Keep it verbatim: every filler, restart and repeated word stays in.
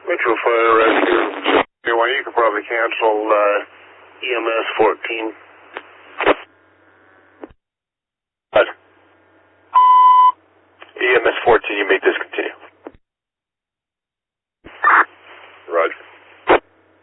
Metro Fire Rescue. Okay, well, you could probably cancel uh, E M S fourteen. What? E M S fourteen, you may discontinue.